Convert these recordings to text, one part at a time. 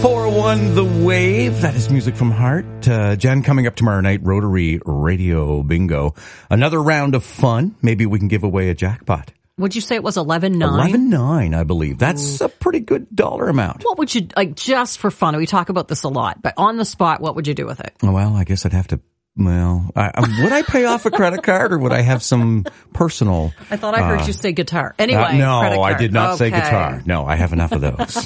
401 The Wave. That is music from Heart. Jen, coming up tomorrow night, Rotary Radio Bingo. Another round of fun. Maybe we can give away a jackpot. Would you say it was 11.9? 11.9, I believe. That's a pretty good dollar amount. What would you, like, just for fun? We talk about this a lot, but on the spot, what would you do with it? Well, I guess I'd have to, would I pay off a credit card or would I have some personal? I thought I heard you say guitar. Anyway, no, credit card. I did not say guitar. No, I have enough of those.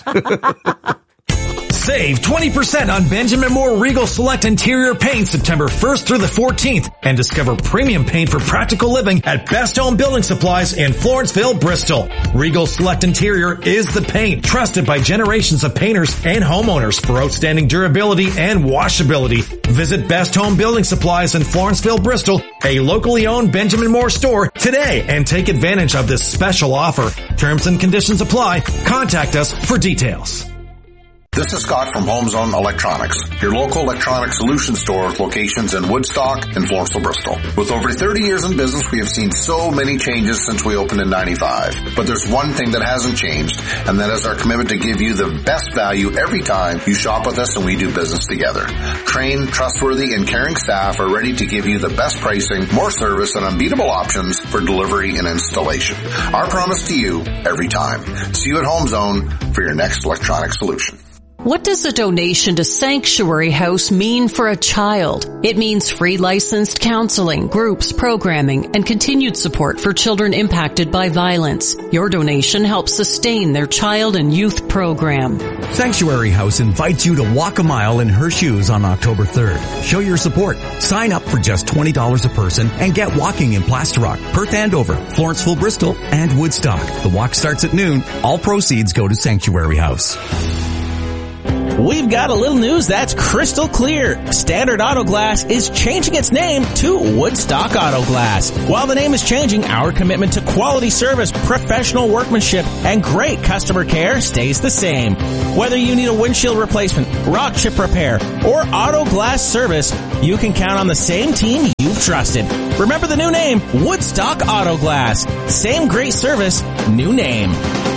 Save 20% on Benjamin Moore Regal Select Interior Paint September 1st through the 14th and discover premium paint for practical living at Best Home Building Supplies in Florenceville, Bristol. Regal Select Interior is the paint trusted by generations of painters and homeowners for outstanding durability and washability. Visit Best Home Building Supplies in Florenceville, Bristol, a locally owned Benjamin Moore store today and take advantage of this special offer. Terms and conditions apply. Contact us for details. This is Scott from HomeZone Electronics, your local electronic solution store with locations in Woodstock and Florenceville, Bristol. With over 30 years in business, we have seen so many changes since we opened in 95. But there's one thing that hasn't changed, and that is our commitment to give you the best value every time you shop with us and we do business together. Trained, trustworthy, and caring staff are ready to give you the best pricing, more service, and unbeatable options for delivery and installation. Our promise to you every time. See you at HomeZone for your next electronic solution. What does a donation to Sanctuary House mean for a child? It means free licensed counseling, groups, programming, and continued support for children impacted by violence. Your donation helps sustain their child and youth program. Sanctuary House invites you to walk a mile in her shoes on October 3rd. Show your support. Sign up for just $20 a person and get walking in Plaster Rock, Perth Andover, Florenceville, Bristol, and Woodstock. The walk starts at noon. All proceeds go to Sanctuary House. We've got a little news that's crystal clear. Standard Auto Glass is changing its name to Woodstock Auto Glass. While the name is changing, our commitment to quality service, professional workmanship, and great customer care stays the same. Whether you need a windshield replacement, rock chip repair, or auto glass service, you can count on the same team you've trusted. Remember the new name, Woodstock Auto Glass. Same great service, new name.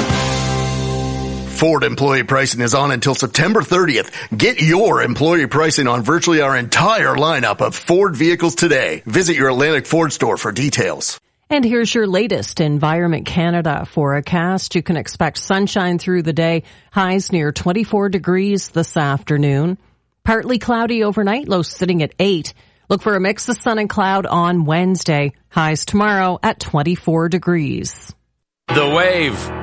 Ford employee pricing is on until September 30th. Get your employee pricing on virtually our entire lineup of Ford vehicles today. Visit your Atlantic Ford store for details. And here's your latest Environment Canada forecast. You can expect sunshine through the day, highs near 24 degrees this afternoon. Partly cloudy overnight, low sitting at 8. Look for a mix of sun and cloud on Wednesday, highs tomorrow at 24 degrees. The Wave.